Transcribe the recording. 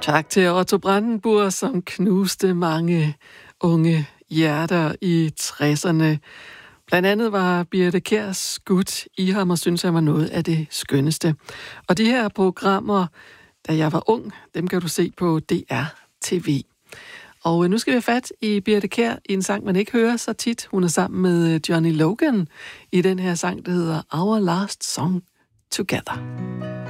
Tak til Otto Brandenburg, som knuste mange unge hjerter i 60'erne. Blandt andet var Birthe Kjær skudt i ham og synes, han var noget af det skønneste. Og de her programmer, da jeg var ung, dem kan du se på DR TV. Og nu skal vi have fat i Birthe Kjær i en sang, man ikke hører så tit. Hun er sammen med Johnny Logan i den her sang, der hedder Our Last Song Together.